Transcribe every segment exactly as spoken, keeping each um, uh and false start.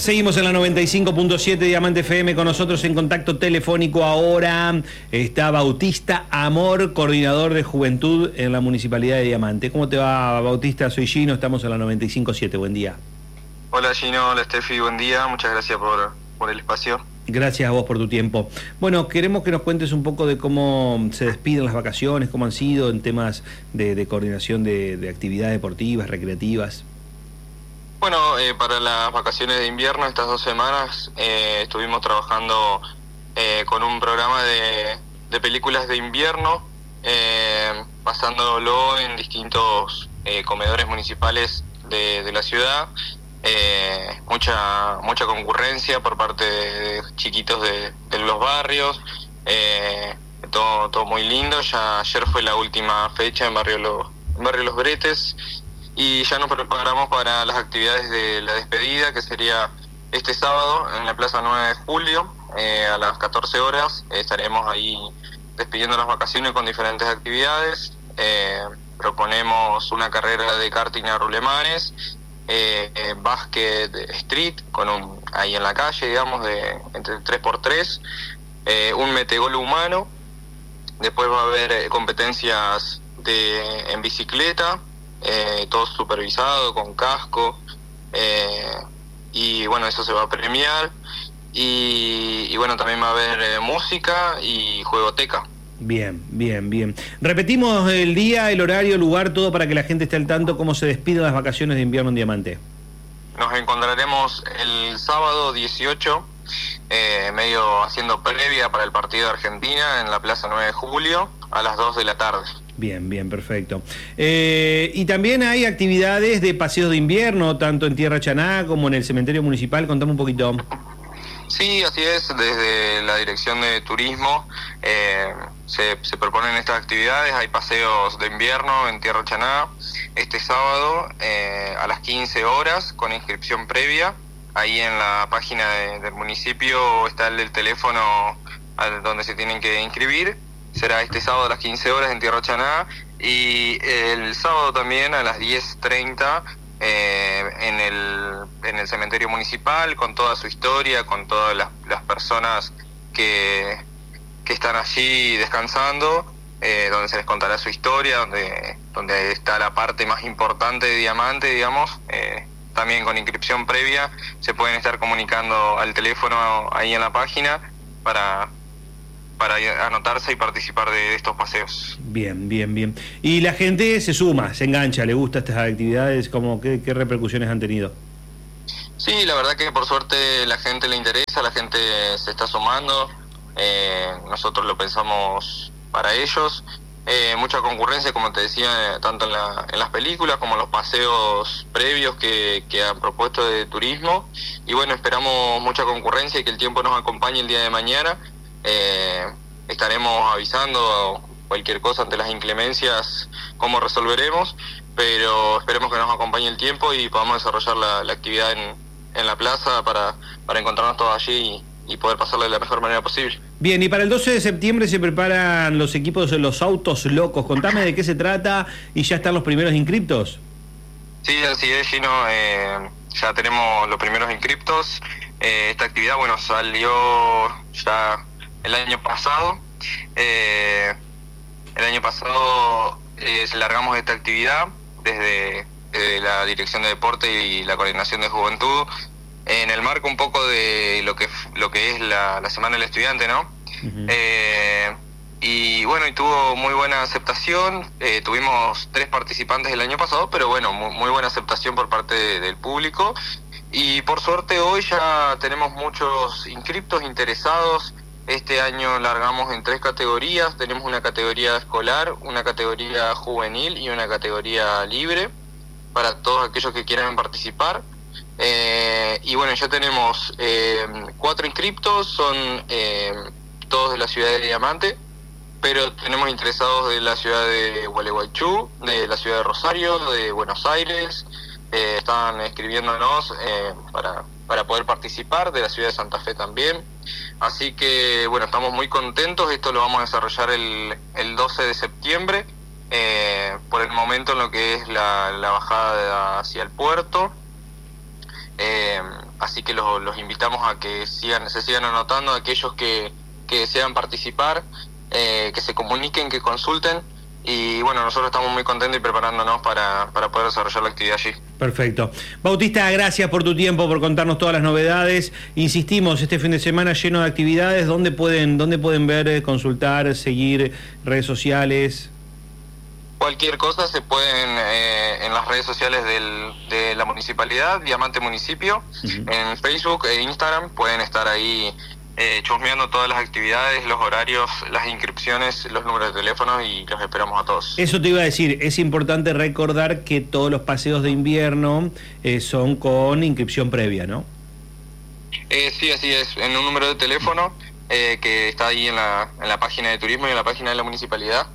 Seguimos en la noventa y cinco punto siete Diamante F M. Con nosotros en contacto telefónico ahora está Bautista Amor, coordinador de juventud en la Municipalidad de Diamante. ¿Cómo te va, Bautista? Soy Gino, estamos en la noventa y cinco punto siete. Buen día. Hola Gino, hola Steffi, buen día. Muchas gracias por, por el espacio. Gracias a vos por tu tiempo. Bueno, queremos que nos cuentes un poco de cómo se despiden las vacaciones, cómo han sido en temas de, de coordinación de, de actividades deportivas, recreativas. Bueno, eh, para las vacaciones de invierno, estas dos semanas, eh, estuvimos trabajando eh, con un programa de, de películas de invierno, eh, pasándolo en distintos eh, comedores municipales de, de la ciudad. Eh, mucha mucha concurrencia por parte de chiquitos de, de los barrios, eh, todo, todo muy lindo. Ya ayer fue la última fecha en Barrio, Lo, en Barrio Los Bretes. Y ya nos preparamos para las actividades de la despedida, que sería este sábado en la Plaza nueve de Julio, eh, a las catorce horas. Eh, estaremos ahí despidiendo las vacaciones con diferentes actividades. Eh, proponemos una carrera de karting a rulemanes, eh, eh, básquet street, con un, ahí en la calle, digamos, de entre tres por tres, eh, un metegol humano. Después va a haber eh, competencias de en bicicleta, Eh, todo supervisado, con casco, eh, y bueno, eso se va a premiar, y, y bueno, también va a haber eh, música y juegoteca. Bien, bien, bien. Repetimos el día, el horario, el lugar, todo para que la gente esté al tanto cómo se despiden las vacaciones de invierno en Diamante. Nos encontraremos el sábado dieciocho, eh, medio haciendo previa para el partido de Argentina en la Plaza nueve de Julio a las dos de la tarde. Bien, bien, perfecto. Eh, y también hay actividades de paseos de invierno, tanto en Tierra Chaná como en el cementerio municipal. Contame un poquito. Sí, así es. Desde la Dirección de Turismo eh, se, se proponen estas actividades. Hay paseos de invierno en Tierra Chaná este sábado eh, a las quince horas con inscripción previa. Ahí en la página de, del municipio está el del teléfono al, donde se tienen que inscribir. Será este sábado a las quince horas en Tierra Chaná, y el sábado también a las diez treinta eh, en, el, en el cementerio municipal, con toda su historia, con todas las, las personas que, que están allí descansando, eh, donde se les contará su historia, donde, donde está la parte más importante de Diamante, digamos. Eh, también con inscripción previa se pueden estar comunicando al teléfono ahí en la página para... para anotarse y participar de estos paseos. Bien, bien, bien. Y la gente se suma, se engancha, le gusta estas actividades, ¿cómo, qué, qué repercusiones han tenido? Sí, la verdad que por suerte la gente le interesa, la gente se está sumando, eh, nosotros lo pensamos para ellos. Eh, mucha concurrencia, como te decía, tanto en, la, en las películas como en los paseos previos que, que han propuesto de turismo. Y bueno, esperamos mucha concurrencia y que el tiempo nos acompañe el día de mañana. Eh, estaremos avisando cualquier cosa ante las inclemencias, cómo resolveremos, pero esperemos que nos acompañe el tiempo y podamos desarrollar la, la actividad en, en la plaza para, para encontrarnos todos allí y, y poder pasarla de la mejor manera posible. Bien, y para el doce de septiembre se preparan los equipos de los autos locos. Contame de qué se trata, y ya están los primeros inscriptos. Sí, así es, Gino, eh, ya tenemos los primeros inscriptos. Eh, esta actividad, bueno, salió ya el año pasado. Eh, el año pasado eh, largamos esta actividad desde, desde la Dirección de Deporte y la Coordinación de Juventud, en el marco un poco de lo que lo que es la, la Semana del Estudiante, ¿no? Uh-huh. Eh, y bueno, y tuvo muy buena aceptación. Eh, tuvimos tres participantes el año pasado, pero bueno, muy, muy buena aceptación por parte de, del público. Y por suerte hoy ya tenemos muchos inscriptos interesados. Este año largamos en tres categorías. Tenemos una categoría escolar, una categoría juvenil y una categoría libre para todos aquellos que quieran participar. Eh, y bueno, ya tenemos eh, cuatro inscriptos, son eh, todos de la ciudad de Diamante, pero tenemos interesados de la ciudad de Gualeguaychú, de la ciudad de Rosario, de Buenos Aires. Eh, están escribiéndonos eh, para, para poder participar, de la ciudad de Santa Fe también. Así que bueno, estamos muy contentos. Esto lo vamos a desarrollar el, el doce de septiembre, eh, por el momento en lo que es la, la bajada de, hacia el puerto. Eh, así que los, los invitamos a que sigan, se sigan anotando, aquellos que, que desean participar, eh, que se comuniquen, que consulten. Y bueno, nosotros estamos muy contentos y preparándonos para, para poder desarrollar la actividad allí. Perfecto. Bautista, gracias por tu tiempo, por contarnos todas las novedades. Insistimos, este fin de semana lleno de actividades. ¿Dónde pueden, dónde pueden ver, consultar, seguir, redes sociales? Cualquier cosa se pueden eh, en las redes sociales del, de la municipalidad, Diamante Municipio, uh-huh. En Facebook e Instagram pueden estar ahí eh, chusmeando todas las actividades, los horarios, las inscripciones, los números de teléfono y los esperamos a todos. Eso te iba a decir, es importante recordar que todos los paseos de invierno eh, son con inscripción previa, ¿no? Eh, sí, así es, en un número de teléfono eh, que está ahí en la, en la página de turismo y en la página de la municipalidad.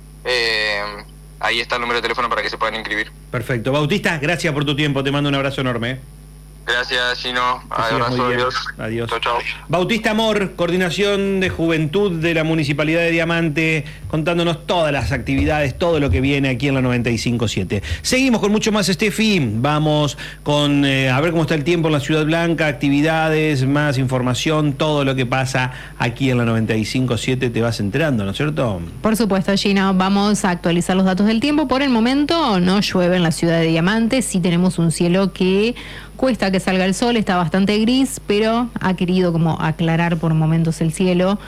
Eh, ahí está el número de teléfono para que se puedan inscribir. Perfecto. Bautista, gracias por tu tiempo, te mando un abrazo enorme. Gracias, Gino. Abrazo, adiós. Adiós. Chau, chau. Bautista Amor, Coordinación de Juventud de la Municipalidad de Diamante, contándonos todas las actividades, todo lo que viene aquí en la noventa y cinco punto siete. Seguimos con mucho más, Steffi. Vamos con eh, a ver cómo está el tiempo en la Ciudad Blanca, actividades, más información, todo lo que pasa aquí en la noventa y cinco punto siete. Te vas enterando, ¿no es cierto? Por supuesto, Gino. Vamos a actualizar los datos del tiempo. Por el momento no llueve en la Ciudad de Diamante. Sí tenemos un cielo que cuesta que salga el sol, está bastante gris, pero ha querido como aclarar por momentos el cielo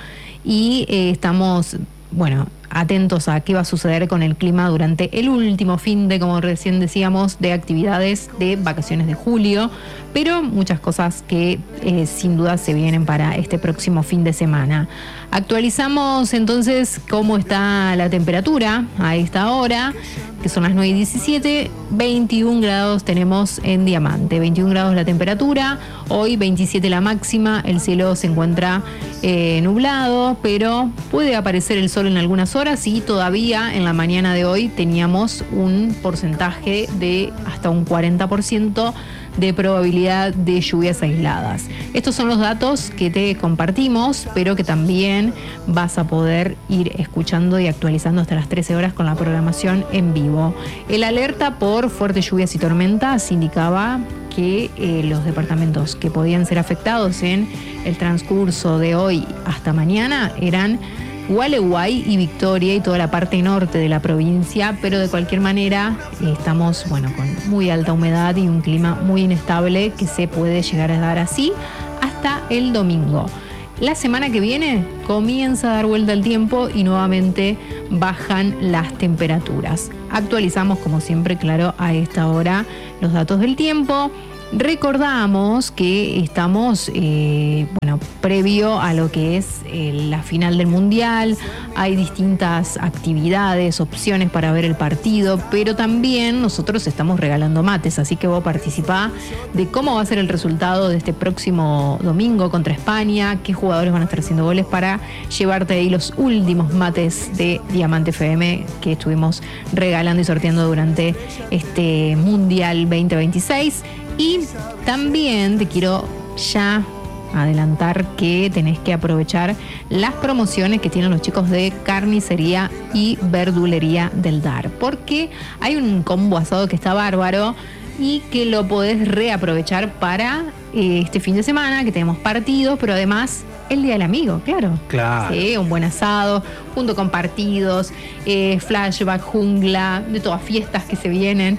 y eh, estamos, bueno, atentos a qué va a suceder con el clima durante el último fin de, como recién decíamos, de actividades de vacaciones de julio, pero muchas cosas que eh, sin duda se vienen para este próximo fin de semana. Actualizamos entonces cómo está la temperatura a esta hora, que son las nueve y diecisiete, veintiún grados tenemos en Diamante, veintiún grados la temperatura, hoy veintisiete la máxima, el cielo se encuentra eh, nublado, pero puede aparecer el sol en algunas horas y todavía en la mañana de hoy teníamos un porcentaje de hasta un cuarenta por ciento de probabilidad de lluvias aisladas. Estos son los datos que te compartimos, pero que también vas a poder ir escuchando y actualizando hasta las trece horas con la programación en vivo. El alerta por fuertes lluvias y tormentas indicaba que eh, los departamentos que podían ser afectados en el transcurso de hoy hasta mañana eran Gualeguay y Victoria y toda la parte norte de la provincia, pero de cualquier manera eh, estamos bueno con muy alta humedad y un clima muy inestable que se puede llegar a dar así hasta el domingo. La semana que viene comienza a dar vuelta el tiempo y nuevamente bajan las temperaturas. Actualizamos como siempre, claro, a esta hora los datos del tiempo. Recordamos que estamos, eh, bueno, previo a lo que es eh, la final del Mundial. Hay distintas actividades, opciones para ver el partido, pero también nosotros estamos regalando mates, así que vos participá de cómo va a ser el resultado de este próximo domingo contra España, qué jugadores van a estar haciendo goles para llevarte ahí los últimos mates de Diamante F M que estuvimos regalando y sorteando durante este Mundial veinte veintiséis. Y también te quiero ya adelantar que tenés que aprovechar las promociones que tienen los chicos de carnicería y verdulería del D A R, porque hay un combo asado que está bárbaro y que lo podés reaprovechar para eh, este fin de semana, que tenemos partidos, pero además el Día del Amigo, claro. Claro. Sí, un buen asado, junto con partidos, eh, flashback, jungla, de todas fiestas que se vienen.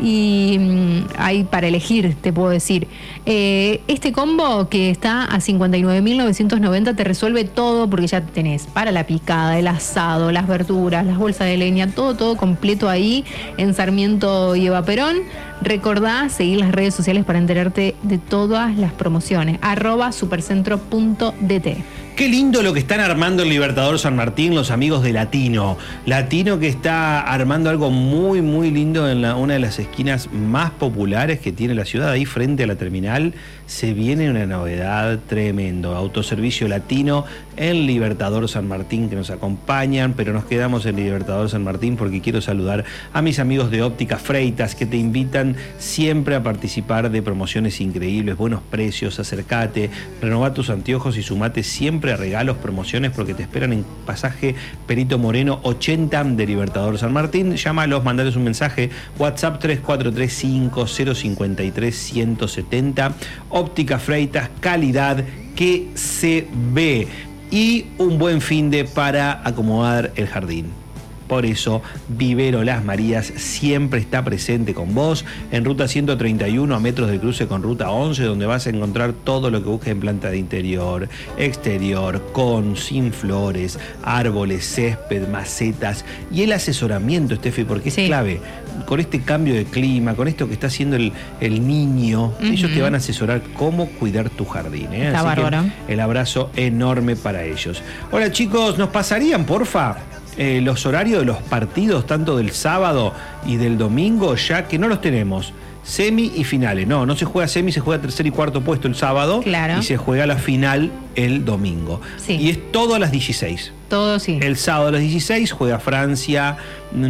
Y mmm, hay para elegir, te puedo decir. Eh, este combo que está a cincuenta y nueve mil novecientos noventa te resuelve todo, porque ya tenés para la picada, el asado, las verduras, las bolsas de leña, todo, todo completo ahí en Sarmiento y Eva Perón. Recordá seguir las redes sociales para enterarte de todas las promociones. Arroba supercentro punto d t. Qué lindo lo que están armando el Libertador San Martín, los amigos de Latino. Latino que está armando algo muy, muy lindo en la, una de las esquinas más populares que tiene la ciudad, ahí frente a la terminal. Se viene una novedad tremendo. Autoservicio Latino en Libertador San Martín que nos acompañan, pero nos quedamos en Libertador San Martín porque quiero saludar a mis amigos de Óptica Freitas que te invitan siempre a participar de promociones increíbles, buenos precios. Acércate, renová tus anteojos y sumate siempre siempre regalos, promociones, porque te esperan en pasaje Perito Moreno ochenta de Libertador San Martín. Llámalos, mandales un mensaje, WhatsApp tres cuatro tres cinco cero cinco tres uno siete cero. Óptica Freitas, calidad que se ve. Y un buen finde para acomodar el jardín. Por eso, Vivero Las Marías siempre está presente con vos en Ruta ciento treinta y uno, a metros de cruce con Ruta once, donde vas a encontrar todo lo que busques en planta de interior, exterior, con, sin flores, árboles, césped, macetas y el asesoramiento, Estefi, porque es sí. clave. Con este cambio de clima, con esto que está haciendo el, el niño, uh-huh. ellos te van a asesorar cómo cuidar tu jardín. ¿eh? Está Así bárbaro. que el abrazo enorme para ellos. Hola chicos, ¿nos pasarían, porfa? Eh, los horarios de los partidos, tanto del sábado y del domingo, ya que no los tenemos. Semi y finales. No, no se juega semi, se juega tercer y cuarto puesto el sábado. Claro. Y se juega la final el domingo. Sí. Y es todo a las dieciséis. Todo sí. El sábado a las dieciséis juega Francia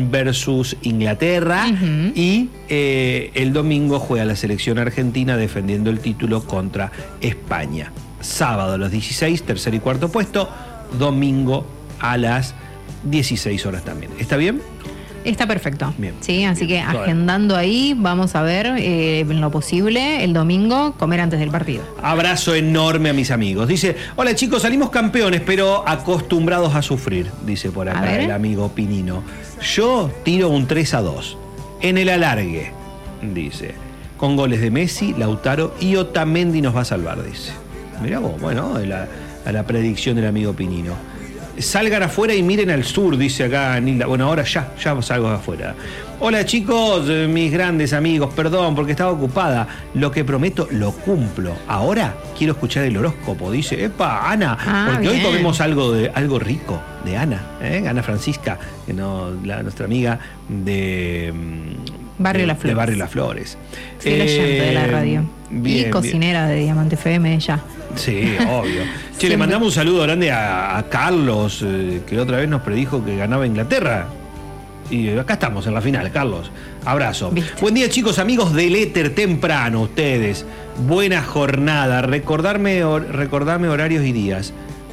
versus Inglaterra. Uh-huh. Y eh, el domingo juega la selección argentina defendiendo el título contra España. Sábado a las dieciséis, tercer y cuarto puesto. Domingo a las dieciséis horas también. ¿Está bien? Está perfecto. Bien. Sí, así bien. que agendando Todo ahí, vamos a ver eh, en lo posible el domingo comer antes del partido. Abrazo enorme a mis amigos. Dice, hola chicos, salimos campeones, pero acostumbrados a sufrir, dice por acá el amigo Pinino. Yo tiro un tres a dos. En el alargue, dice. Con goles de Messi, Lautaro y Otamendi nos va a salvar, dice. Mirá vos, bueno, a la, a la predicción del amigo Pinino. Salgan afuera y miren al sur, dice acá Nilda. Bueno, ahora ya, ya salgo afuera. Hola chicos, mis grandes amigos, perdón porque estaba ocupada. Lo que prometo lo cumplo. Ahora quiero escuchar el horóscopo, dice. Epa, Ana, ah, porque bien. hoy comemos algo de algo rico de Ana, ¿eh? Ana Francisca, que no, la, nuestra amiga de Barrio de, Las Flores. De Barrio Las Flores. Sí, eh, la gente de la radio. Bien, y cocinera bien. de Diamante F M ya. Sí, obvio. Che, le mandamos un saludo grande a, a Carlos, eh, que otra vez nos predijo que ganaba Inglaterra. Y acá estamos en la final, Carlos. Abrazo. ¿Viste? Buen día, chicos, amigos del éter, temprano ustedes. Buena jornada. Recordarme, or, recordarme horarios y días.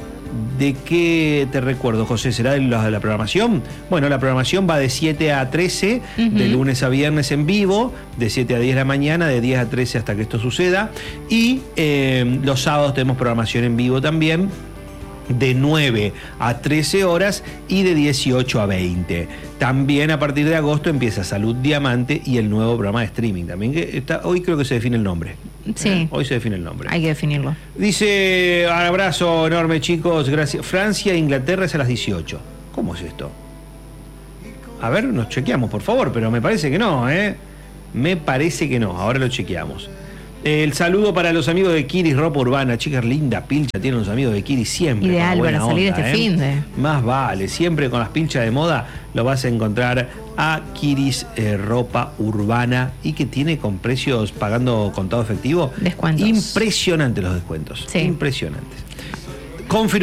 ¿De qué te recuerdo, José? ¿Será de la, de la programación? Bueno, la programación va de siete a trece, uh-huh. de lunes a viernes en vivo, de siete a diez de la mañana, de diez a trece hasta que esto suceda. Y eh, los sábados tenemos programación en vivo también, de nueve a trece horas y de dieciocho a veinte. También a partir de agosto empieza Salud Diamante y el nuevo programa de streaming. También que está, hoy creo que se define el nombre. Sí. ¿Eh? Hoy se define el nombre. Hay que definirlo. Dice, abrazo enorme chicos, gracias. Francia e Inglaterra es a las dieciocho. ¿Cómo es esto? A ver, nos chequeamos por favor, pero me parece que no, ¿eh? Me parece que no, ahora lo chequeamos. El saludo para los amigos de Kiris Ropa Urbana, chicas linda pilcha, tienen los amigos de Kiris siempre. Ideal para salir onda, este ¿eh? fin de. Más vale, siempre con las pilchas de moda lo vas a encontrar a Kiris eh, Ropa Urbana y que tiene con precios pagando contado efectivo. Descuentos. Impresionantes los descuentos. Sí. Impresionantes. Confirmado.